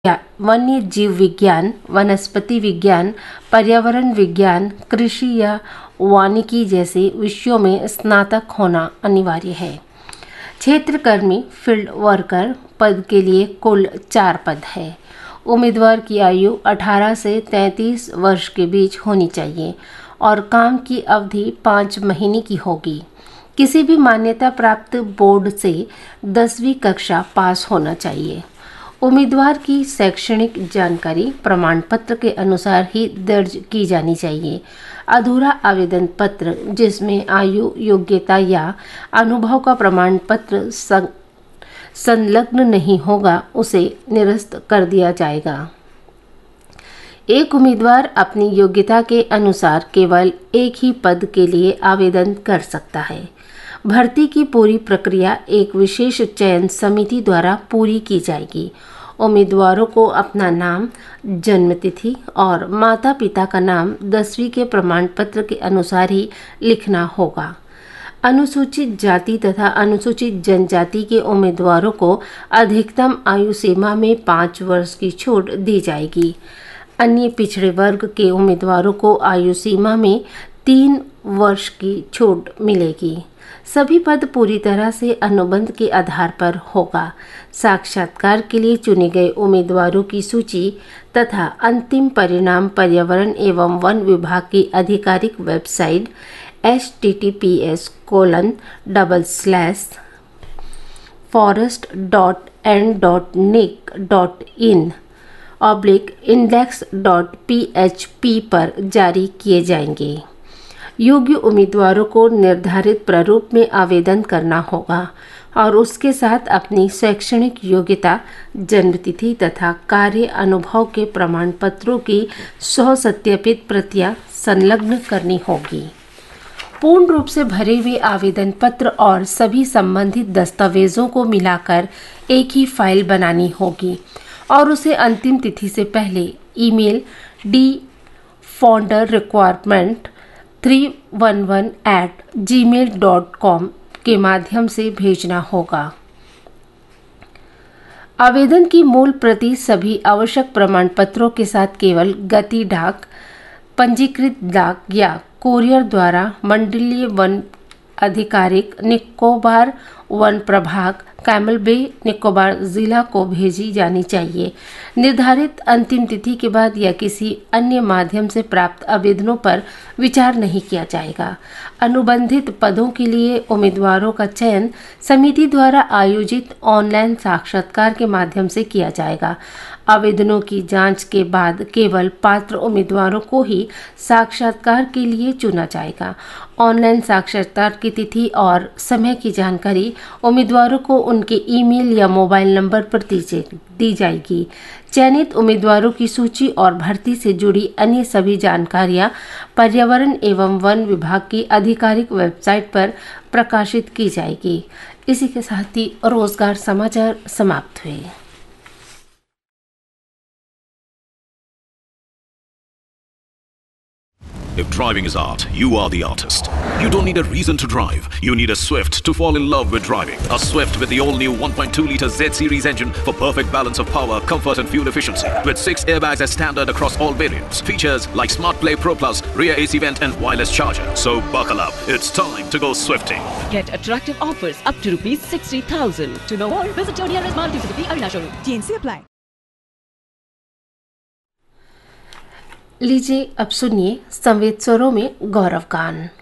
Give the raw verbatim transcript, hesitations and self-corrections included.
वन्य जीव विज्ञान, वनस्पति विज्ञान, पर्यावरण विज्ञान, कृषि या वानिकी जैसे विषयों में स्नातक होना अनिवार्य है। क्षेत्रकर्मी फील्ड वर्कर पद के लिए कुल चार पद है। उम्मीदवार की आयु अठारह से तैंतीस वर्ष के बीच होनी चाहिए और काम की अवधि पाँच महीने की होगी। किसी भी मान्यता प्राप्त बोर्ड से दसवीं कक्षा पास होना चाहिए। उम्मीदवार की शैक्षणिक जानकारी प्रमाण पत्र के अनुसार ही दर्ज की जानी चाहिए। अधूरा आवेदन पत्र जिसमें आयु, योग्यता या अनुभव का प्रमाण पत्र संलग्न नहीं होगा उसे निरस्त कर दिया जाएगा। एक उम्मीदवार अपनी योग्यता के अनुसार केवल एक ही पद के लिए आवेदन कर सकता है। भर्ती की पूरी प्रक्रिया एक विशेष चयन समिति द्वारा पूरी की जाएगी। उम्मीदवारों को अपना नाम, जन्मतिथि और माता पिता का नाम दसवीं के प्रमाण पत्र के अनुसार ही लिखना होगा। अनुसूचित जाति तथा अनुसूचित जनजाति के उम्मीदवारों को अधिकतम आयु सीमा में पाँच वर्ष की छूट दी जाएगी। अन्य पिछड़े वर्ग के उम्मीदवारों को आयु सीमा में तीन वर्ष की छूट मिलेगी। सभी पद पूरी तरह से अनुबंध के आधार पर होगा। साक्षात्कार के लिए चुने गए उम्मीदवारों की सूची तथा अंतिम परिणाम पर्यावरण एवं वन विभाग की आधिकारिक website H T T P S colon double slash forest dot N dot nic dot in oblique index dot P H P पर जारी किए जाएंगे। योग्य उम्मीदवारों को निर्धारित प्रारूप में आवेदन करना होगा और उसके साथ अपनी शैक्षणिक योग्यता, जन्मतिथि तथा कार्य अनुभव के प्रमाण पत्रों की सौ सत्यापित प्रतियां संलग्न करनी होगी। पूर्ण रूप से भरे हुए आवेदन पत्र और सभी संबंधित दस्तावेजों को मिलाकर एक ही फाइल बनानी होगी और उसे अंतिम तिथि से पहले email D founder requirement three one one eight जी मेल डॉट कॉम के माध्यम से भेजना होगा। आवेदन की मूल प्रति सभी आवश्यक प्रमाण पत्रों के साथ केवल गति डाक, पंजीकृत डाक या कोरियर द्वारा मंडलीय वन आधिकारिक, निकोबार वन प्रभाग, कैमल बे, निकोबार जिला को भेजी जानी चाहिए। निर्धारित अंतिम तिथि के बाद या किसी अन्य माध्यम से प्राप्त आवेदनों पर विचार नहीं किया जाएगा। अनुबंधित पदों के लिए उम्मीदवारों का चयन समिति द्वारा आयोजित ऑनलाइन साक्षात्कार के माध्यम से किया जाएगा। आवेदनों की जांच के बाद केवल पात्र उम्मीदवारों को ही साक्षात्कार के लिए चुना जाएगा। ऑनलाइन साक्षात्कार की तिथि और समय की जानकारी उम्मीदवारों को उनके ईमेल या मोबाइल नंबर पर दी जाएगी। चयनित उम्मीदवारों की सूची और भर्ती से जुड़ी अन्य सभी जानकारियां पर्यावरण एवं वन विभाग की आधिकारिक वेबसाइट पर प्रकाशित की जाएगी। इसी के साथ ही रोजगार समाचार समाप्त हुए। If driving is art, you are the artist. You don't need a reason to drive. You need a Swift to fall in love with driving. A Swift with the all-new one point two litre Z-Series engine for perfect balance of power, comfort and fuel efficiency. With six airbags as standard across all variants. Features like Smart Play Pro Plus, rear A C vent and wireless charger. So buckle up. It's time to go Swifting. Get attractive offers up to rupees sixty thousand. To know more, visit your nearest Maruti Suzuki Arena showroom. T N C apply. लीजिए अब सुनिए संवेद स्वरों में गौरव गान।